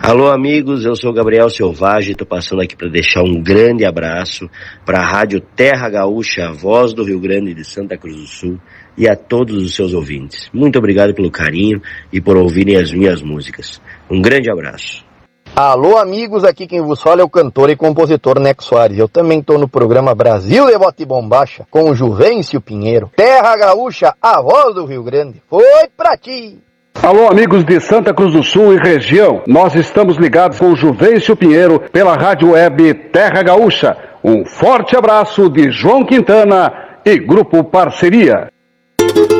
Alô, amigos, eu sou Gabriel Selvagem, estou passando aqui para deixar um grande abraço para a Rádio Terra Gaúcha, a voz do Rio Grande de Santa Cruz do Sul, e a todos os seus ouvintes. Muito obrigado pelo carinho e por ouvirem as minhas músicas. Um grande abraço. Alô, amigos, aqui quem vos fala é o cantor e compositor Neco Soares. Eu também estou no programa Brasil de Bote Bombacha, com o Juvencio Pinheiro. Terra Gaúcha, a voz do Rio Grande. Foi pra ti! Alô, amigos de Santa Cruz do Sul e região. Nós estamos ligados com o Juvencio Pinheiro pela rádio web Terra Gaúcha. Um forte abraço de João Quintana e Grupo Parceria.